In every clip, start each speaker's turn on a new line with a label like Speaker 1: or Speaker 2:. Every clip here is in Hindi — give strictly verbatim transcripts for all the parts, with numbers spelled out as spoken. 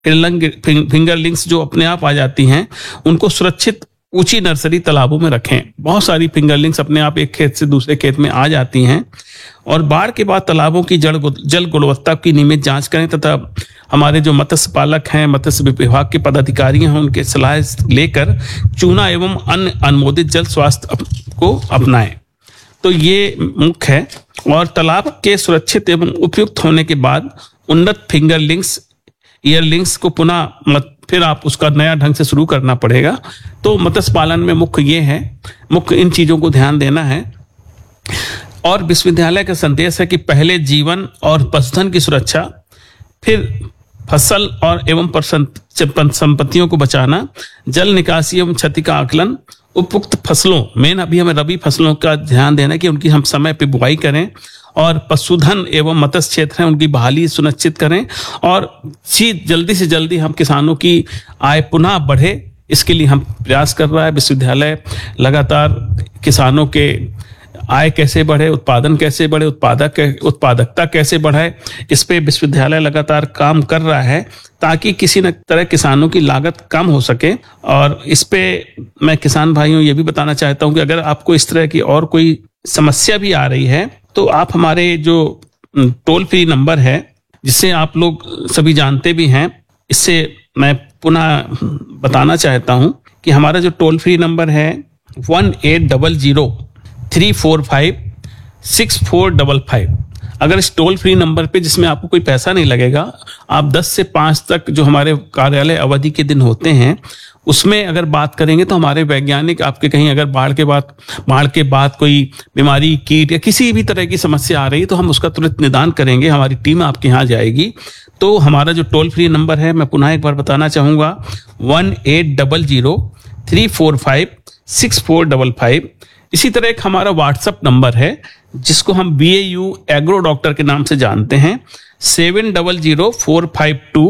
Speaker 1: फिंगरलिंग्स जो अपने आप आ जाती हैं, उनको सुरक्षित ऊंची नर्सरी तालाबों में रखें। बहुत सारी फिंगरलिंग्स अपने आप एक खेत से दूसरे खेत में आ जाती हैं। और बाढ़ के बाद तालाबों की जल जल गुणवत्ता की नियमित जांच करें तथा हमारे जो मत्स्य पालक हैं, मत्स्य विभाग के पदाधिकारी हैं, उनके सलाह लेकर चूना एवं अन्य अनुमोदित जल स्वास्थ्य को अपनाएं। तो ये मुख्य है। और तालाब के सुरक्षित एवं उपयुक्त होने के बाद उन्नत फिंगरलिंग्स ईयरलिंग्स को पुनः मत फिर आप उसका नया ढंग से शुरू करना पड़ेगा। तो मत्स्य पालन में मुख्य ये है, मुख्य इन चीजों को ध्यान देना है। और विश्वविद्यालय का संदेश है कि पहले जीवन और पशुधन की सुरक्षा, फिर फसल और एवं संपत्तियों को बचाना, जल निकासी एवं क्षति का आकलन, उपयुक्त फसलों, मेन अभी हमें रबी फसलों का ध्यान देना कि उनकी हम समय पे बुआई करें, और पशुधन एवं मत्स्य क्षेत्र है उनकी बहाली सुनिश्चित करें, और जल्दी से जल्दी हम किसानों की आय पुनः बढ़े, इसके लिए हम प्रयास कर रहा है विश्वविद्यालय। लगातार किसानों के आय कैसे बढ़े, उत्पादन कैसे बढ़े, उत्पादक उत्पादकता कैसे बढ़े, इस पे विश्वविद्यालय लगातार काम कर रहा है ताकि किसी न तरह किसानों की लागत कम हो सके। और इस पे मैं किसान भाइयों ये भी बताना चाहता हूं कि अगर आपको इस तरह की और कोई समस्या भी आ रही है तो आप हमारे जो टोल फ्री नंबर है, जिसे आप लोग सभी जानते भी हैं, इससे मैं पुनः बताना चाहता हूं कि हमारा जो टोल फ्री नंबर है one eight double zero three four five six four double five. अगर इस टोल फ्री नंबर पे, जिसमें आपको कोई पैसा नहीं लगेगा, आप दस से पाँच तक जो हमारे कार्यालय अवधि के दिन होते हैं उसमें अगर बात करेंगे तो हमारे वैज्ञानिक आपके कहीं अगर बाढ़ के बाद बाढ़ के बाद कोई बीमारी, कीट या किसी भी तरह की समस्या आ रही है तो हम उसका तुरंत निदान करेंगे, हमारी टीम आपके यहाँ जाएगी। तो हमारा जो टोल फ्री नंबर है मैं पुनः एक बार बताना चाहूँगा, one eight double zero three four five six four double five. इसी तरह एक हमारा व्हाट्सएप नंबर है जिसको हम B A you agro doctor के नाम से जानते हैं, seven double zero four five to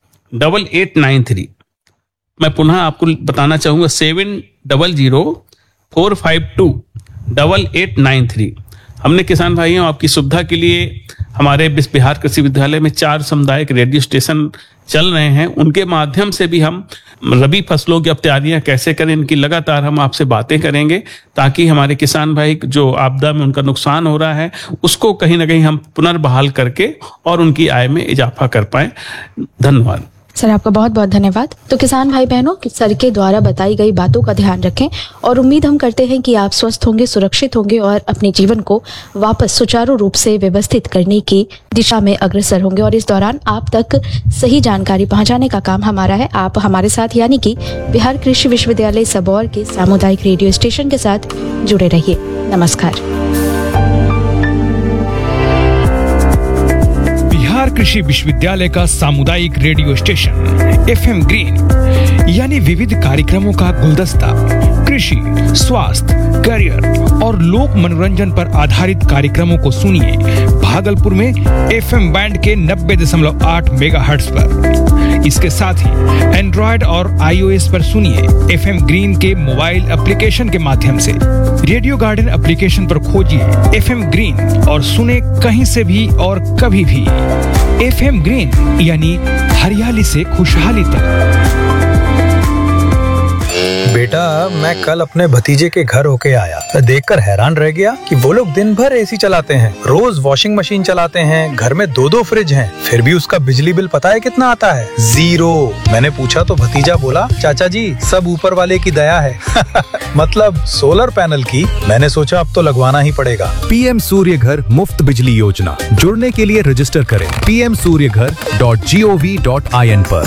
Speaker 1: double eight nine three. मैं पुनः आपको बताना चाहूंगा, seven double zero four five to double eight nine three. हमने किसान भाइयों आपकी सुविधा के लिए हमारे बिहार कृषि विद्यालय में चार सामुदायिक रेडियो स्टेशन चल रहे हैं, उनके माध्यम से भी हम रबी फसलों की अब तैयारियां कैसे करें, इनकी लगातार हम आपसे बातें करेंगे ताकि हमारे किसान भाई जो आपदा में उनका नुकसान हो रहा है उसको कहीं ना कहीं हम पुनर्बहाल करके और उनकी आय में इजाफा कर पाए। धन्यवाद
Speaker 2: सर, आपका बहुत बहुत धन्यवाद। तो किसान भाई बहनों, सर के द्वारा बताई गई बातों का ध्यान रखें और उम्मीद हम करते हैं कि आप स्वस्थ होंगे, सुरक्षित होंगे और अपने जीवन को वापस सुचारू रूप से व्यवस्थित करने की दिशा में अग्रसर होंगे। और इस दौरान आप तक सही जानकारी पहुंचाने का काम हमारा है। आप हमारे साथ यानी कि बिहार कृषि विश्वविद्यालय सबौर के सामुदायिक रेडियो स्टेशन के साथ जुड़े रहिए। नमस्कार।
Speaker 3: बिहार कृषि विश्वविद्यालय का सामुदायिक radio station F M green यानी विविध कार्यक्रमों का गुलदस्ता, कृषि, स्वास्थ्य, करियर और लोक मनोरंजन पर आधारित कार्यक्रमों को सुनिए भागलपुर में एफ एम बैंड के नब्बे दशमलव आठ मेगाहर्ट्ज पर। इसके साथ ही एंड्रॉयड और आई ओ एस पर सुनिए एफ एम ग्रीन के मोबाइल एप्लीकेशन के माध्यम से। रेडियो गार्डन एप्लीकेशन पर खोजिए एफ एम ग्रीन और सुने कहीं से भी और कभी भी। एफ एम ग्रीन यानी हरियाली से खुशहाली तक।
Speaker 4: बेटा, मैं कल अपने भतीजे के घर होके आया, देखकर हैरान रह गया कि वो लोग दिन भर एसी चलाते हैं, रोज वॉशिंग मशीन चलाते हैं, घर में दो दो फ्रिज हैं, फिर भी उसका बिजली बिल पता है कितना आता है? जीरो। मैंने पूछा तो भतीजा बोला, चाचा जी सब ऊपर वाले की दया है। मतलब सोलर पैनल की। मैंने सोचा अब तो लगवाना ही पड़ेगा।
Speaker 5: पी एम सूर्य घर मुफ्त बिजली योजना, जुड़ने के लिए रजिस्टर करें पी एम सूर्य घर dot G O V dot I N पर।